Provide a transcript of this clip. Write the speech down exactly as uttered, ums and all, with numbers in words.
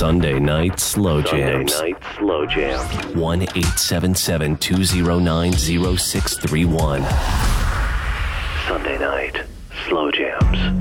Sunday Night Slow Jams. Sunday Night Slow Jam. one eight seven seven, two zero nine, zero six three one. Sunday Night Slow Jams.